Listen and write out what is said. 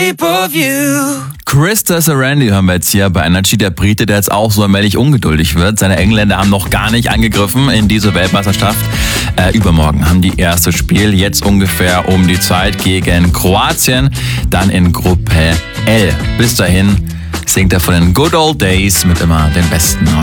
shape of you. Krista Sarandy hören wir jetzt hier bei Energy, der Brite, der jetzt auch so allmählich ungeduldig wird. Seine Engländer haben noch gar nicht angegriffen in diese Weltmeisterschaft. Übermorgen haben die erste Spiel, jetzt ungefähr um die Zeit gegen Kroatien, dann in Gruppe L. Bis dahin singt er von den Good Old Days mit immer den besten